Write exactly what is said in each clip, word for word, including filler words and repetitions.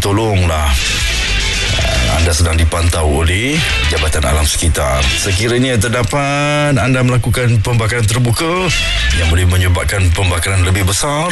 tolonglah, anda sedang dipantau oleh Jabatan Alam Sekitar. Sekiranya terdapat anda melakukan pembakaran terbuka yang boleh menyebabkan pembakaran lebih besar,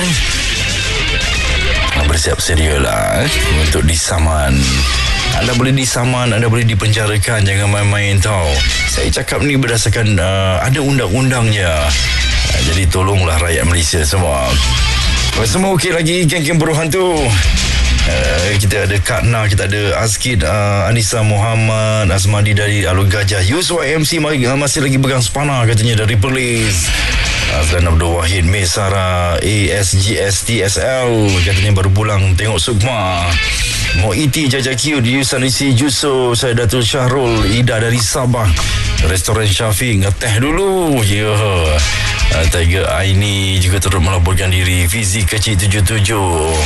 bersiap sedia lah eh, untuk disaman. Anda boleh disaman, anda boleh dipenjarakan. Jangan main-main tau. Saya cakap ni berdasarkan uh, ada undang-undangnya. uh, Jadi tolonglah rakyat Malaysia semua. Semua okey lagi, geng-geng buruh hantu. Uh, kita ada Kak Na, kita ada Azkid, uh, Anissa Muhammad, Azmadi dari Alur Gajah, Yusuf M C uh, masih lagi pegang spana katanya dari Perlis. Azlan Abdul Wahid, May Sarah, A S G S T S L katanya baru pulang tengok Sukma. Moiti Jajah Q, Yusan Isi Juso, saya Datul Syahrul, Ida dari Sabah, Restoran Syafiq ngeteh dulu. Ya yeah. uh, Tiger Aini juga turut melaporkan diri. Fizik Kecil tujuh tujuh.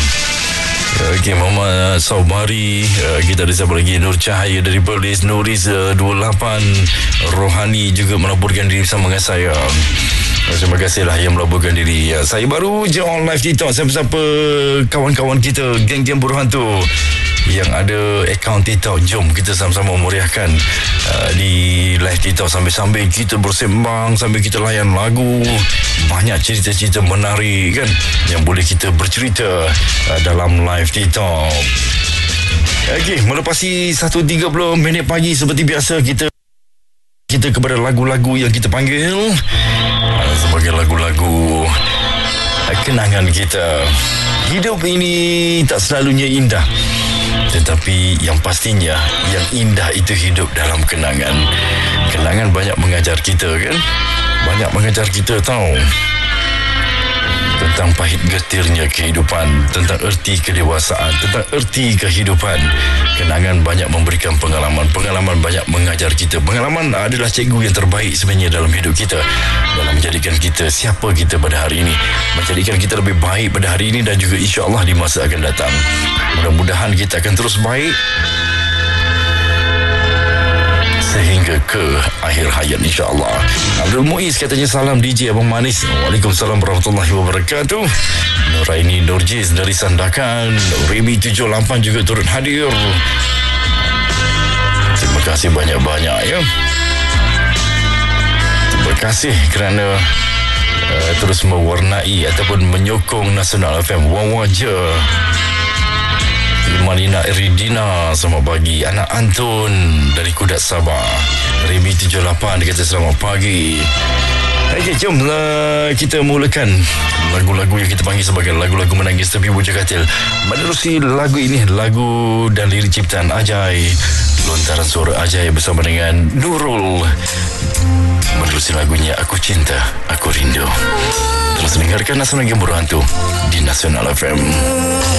Okey, Muhammad Saubari, uh, kita ada siapa lagi? Nur Cahaya dari Perlis, Nuris uh, dua puluh lapan, Rohani juga melaporkan diri bersama dengan saya. Uh, terima kasihlah yang melaporkan diri. Uh, saya baru je on live TikTok. Siapa-siapa kawan-kawan kita, geng-geng buruh hantu yang ada akaun TikTok, jom kita sama-sama meriahkan uh, di live TikTok sambil-sambil kita bersembang, sambil kita layan lagu. Banyak cerita-cerita menarik kan yang boleh kita bercerita uh, dalam live TikTok. Okey, melepasi satu tiga puluh minit pagi seperti biasa kita kita kepada lagu-lagu yang kita panggil uh, sebagai lagu-lagu uh, kenangan kita. Hidup ini tak selalunya indah, tetapi yang pastinya yang indah itu hidup dalam kenangan. Kenangan banyak mengajar kita kan? Banyak mengajar kita tahu tentang pahit getirnya kehidupan, tentang erti kedewasaan, tentang erti kehidupan. Kenangan banyak memberikan pengalaman. Pengalaman banyak mengajar kita. Pengalaman adalah cikgu yang terbaik sebenarnya dalam hidup kita, dalam menjadikan kita siapa kita pada hari ini, menjadikan kita lebih baik pada hari ini dan juga insya-Allah di masa akan datang. Mudah-mudahan kita akan terus baik sehingga ke akhir hayat insya-Allah. Abdul Muiz katanya salam D J Abang Manis. Waalaikumsalam warahmatullahi wabarakatuh. Nuraini Nurjiz dari Sandakan, Remy tujuh lapan juga turut hadir. Terima kasih banyak-banyak ya. Terima kasih kerana uh, terus mewarnai ataupun menyokong Nasional F M. Wawaja Imanina Eridina, selamat pagi. Anak Antun dari Kudat Sabah, Remy tujuh lapan dia kata selamat pagi. Okey, jom uh, kita mulakan lagu-lagu yang kita panggil sebagai lagu-lagu menangis tepi bujur katil. Menerusi lagu ini, lagu dan lirik ciptaan Ajai, lontaran suara Ajai bersama dengan Nurul. Menerusi lagunya Aku Cinta, Aku Rindu. Terus dengarkan Nasional Game Buruh Hantu di Nasional F M.